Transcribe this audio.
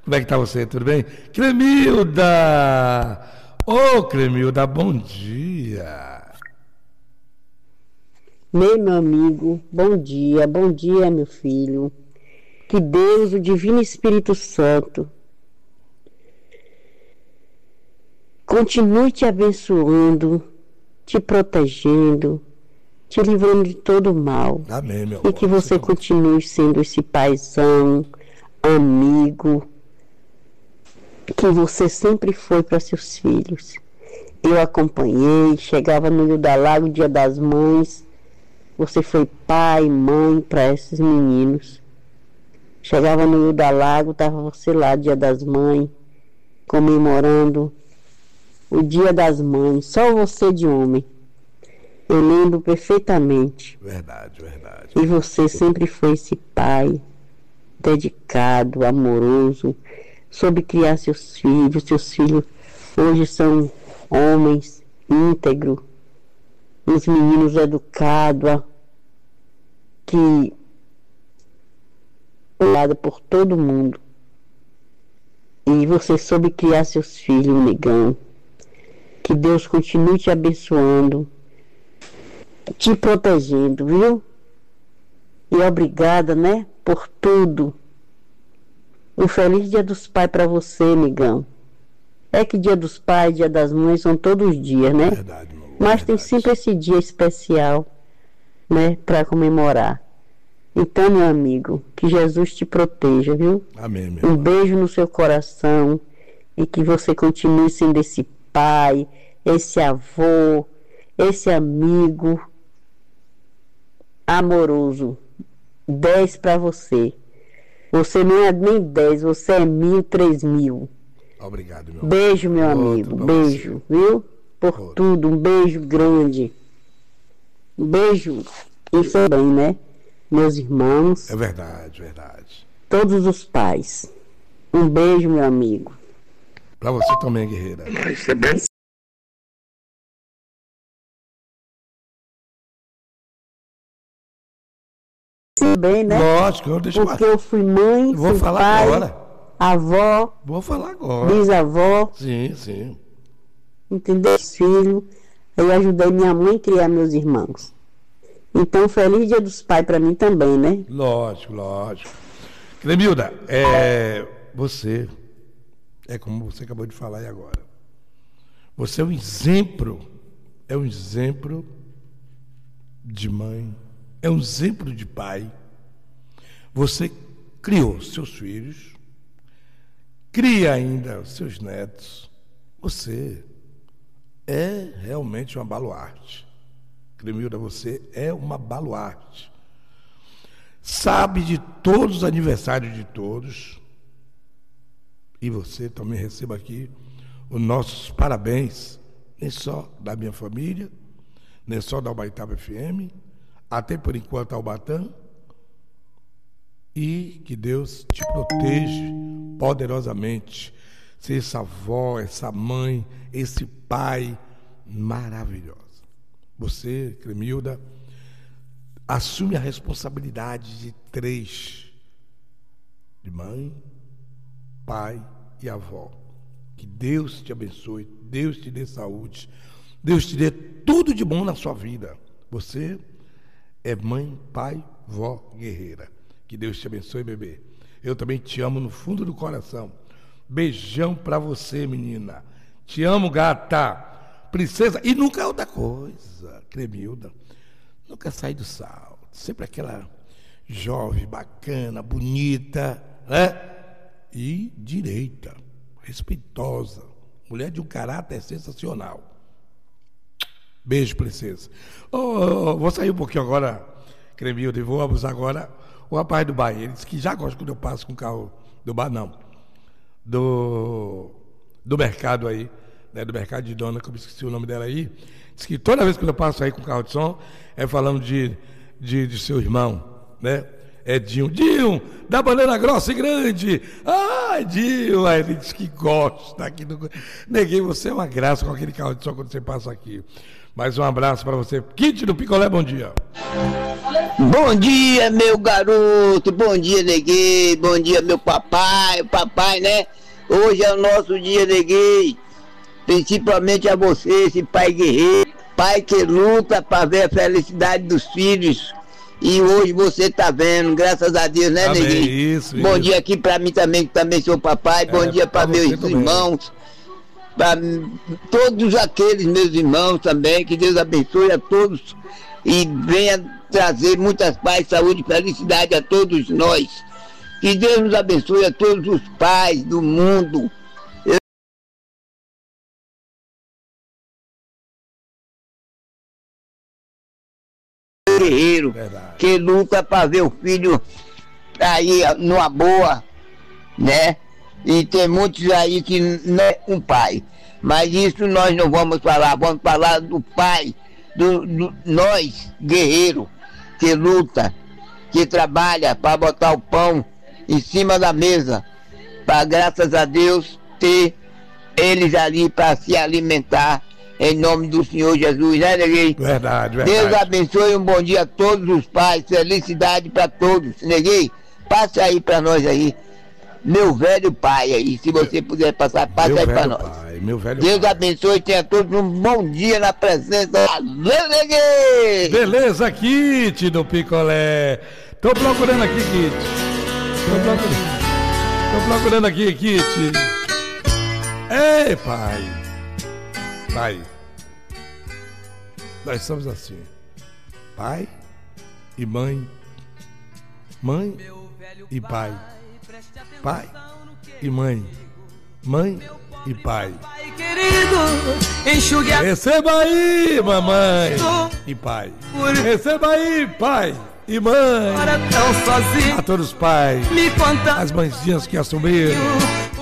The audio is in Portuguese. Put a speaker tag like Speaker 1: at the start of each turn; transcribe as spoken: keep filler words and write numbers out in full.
Speaker 1: Como é que tá você? Tudo bem? Clemilda! Ô, oh, Clemilda, bom dia!
Speaker 2: Meu, meu amigo, bom dia, bom dia, meu filho. Que Deus, o Divino Espírito Santo, continue te abençoando, te protegendo, te livrando de todo mal.
Speaker 1: Amém, meu
Speaker 2: E
Speaker 1: amor.
Speaker 2: que você continue sendo esse paizão, amigo, que você sempre foi para seus filhos. Eu acompanhei, chegava no Rio da Lago, Dia das Mães, você foi pai, mãe para esses meninos. Chegava no Rio da Lago, estava você lá, Dia das Mães, comemorando o Dia das Mães, só você de homem. Eu lembro perfeitamente.
Speaker 1: Verdade, verdade.
Speaker 2: E você sempre foi esse pai, dedicado, amoroso, soube criar seus filhos. Seus filhos hoje são homens íntegros, uns meninos educados, que olhada por todo mundo. E você soube criar seus filhos, negão. Que Deus continue te abençoando, te protegendo, viu? E obrigada, né, por tudo. Um feliz Dia dos Pais para você, negão. É que Dia dos Pais, Dia das Mães são todos os dias, né?
Speaker 1: Verdade, meu amor,
Speaker 2: Mas
Speaker 1: verdade.
Speaker 2: tem sempre esse dia especial, né, para comemorar. Então, meu amigo, que Jesus te proteja, viu?
Speaker 1: Amém, meu
Speaker 2: Um
Speaker 1: amor.
Speaker 2: beijo no seu coração e que você continue sendo esse pai, esse avô, esse amigo amoroso. Dez para você. Você não é nem dez, você é mil, três mil.
Speaker 1: Obrigado, meu amor.
Speaker 2: Beijo, meu
Speaker 1: Outro
Speaker 2: amigo.
Speaker 1: pra
Speaker 2: Beijo,
Speaker 1: você.
Speaker 2: viu? Por
Speaker 1: Outro.
Speaker 2: tudo. Um beijo grande. Um beijo. E também, né? Meus irmãos,
Speaker 1: É verdade, verdade.
Speaker 2: todos os pais. Um beijo, meu amigo.
Speaker 1: Pra você também, guerreira.
Speaker 3: Isso é bem.
Speaker 2: Sim, bem, né?
Speaker 1: Lógico, eu deixo
Speaker 2: Porque eu fui mãe,
Speaker 1: Vou
Speaker 2: fui
Speaker 1: falar
Speaker 2: pai,
Speaker 1: agora.
Speaker 2: avó,
Speaker 1: Vou falar agora.
Speaker 2: bisavó,
Speaker 1: Sim, sim.
Speaker 2: entendeu? Filho. Eu ajudei minha mãe a criar meus irmãos. Então, feliz Dia dos Pais para mim também, né?
Speaker 1: Lógico, lógico. Clemilda, é, você, é como você acabou de falar aí agora. Você é um exemplo, é um exemplo de mãe, é um exemplo de pai. Você criou seus filhos, cria ainda seus netos. Você é realmente uma baluarte. Clemilda, você é uma baluarte. Sabe de todos os aniversários de todos. E você também receba aqui os nossos parabéns, nem só da minha família, nem só da Ubaitaba F M, até por enquanto Taubatã. E que Deus te proteja poderosamente. Ser essa avó, essa mãe, esse pai maravilhoso. Você, Clemilda, assume a responsabilidade de três: de mãe, pai e avó. Que Deus te abençoe, Deus te dê saúde, Deus te dê tudo de bom na sua vida. Você é mãe, pai, vó, guerreira. Que Deus te abençoe, bebê. Eu também te amo no fundo do coração. Beijão pra você, menina. Te amo, gata. Princesa. E nunca é outra coisa, Clemilda. Nunca sai do salto. Sempre aquela jovem, bacana, bonita, né? E direita, respeitosa. Mulher de um caráter sensacional. Beijo, princesa. Oh, oh, oh, vou sair um pouquinho agora, Clemilda, e vou abusar agora o rapaz do bar. Ele disse que já gosta quando eu passo com o carro do bar, não. Do, do mercado aí, né? Do mercado de dona, que eu esqueci o nome dela aí. Diz que toda vez que eu passo aí com o carro de som, é falando de, de, de seu irmão, né? É Dinho. Dinho, da banana grossa e grande. Ai, Dinho. Aí ele diz que gosta aqui do... Neguei, você é uma graça com aquele carro de som quando você passa aqui. Mais um abraço para você. Kit do Picolé, bom dia.
Speaker 3: Bom dia, meu garoto. Bom dia, Neguei. Bom dia, meu papai. O papai, né? Hoje é o nosso dia, Neguei. Principalmente a você, esse pai guerreiro. Pai que luta para ver a felicidade dos filhos. E hoje você tá vendo, graças a Deus, né,
Speaker 1: Amém,
Speaker 3: Neguei?
Speaker 1: isso,
Speaker 3: Bom
Speaker 1: isso.
Speaker 3: dia aqui para mim também, que também sou papai. Bom
Speaker 1: É,
Speaker 3: dia para
Speaker 1: pra você
Speaker 3: meus
Speaker 1: também.
Speaker 3: irmãos. Para todos aqueles meus irmãos também, que Deus abençoe a todos e venha trazer muitas paz, saúde e felicidade a todos nós. Que Deus nos abençoe a todos os pais do mundo. Guerreiro,
Speaker 1: Verdade.
Speaker 3: que luta para ver o filho aí numa boa, né? E tem muitos aí que não é um pai. Mas isso nós não vamos falar, vamos falar do pai, do, do nós, guerreiro, que luta, que trabalha para botar o pão em cima da mesa, para, graças a Deus, ter eles ali para se alimentar, em nome do Senhor Jesus, né, Neguei?
Speaker 1: Verdade, verdade.
Speaker 3: Deus abençoe, um bom dia a todos os pais, felicidade para todos. Neguei, passe aí para nós aí, meu velho pai aí, se você puder passar, passe
Speaker 1: Meu
Speaker 3: aí para
Speaker 1: velho
Speaker 3: nós.
Speaker 1: pai, meu velho
Speaker 3: Deus
Speaker 1: pai.
Speaker 3: abençoe, tenha todos um bom dia na presença. Valeu, Neguei!
Speaker 1: Beleza, Kit do Picolé. Tô procurando aqui, Kit. Tô procurando. Tô procurando aqui, Kit. Ei, pai. Pai. Nós somos assim. Pai e mãe. Mãe e pai. Pai e mãe. Mãe e pai. Receba aí, mamãe e pai. Receba aí, pai e mãe. A todos os pais, as mãezinhas que assumiram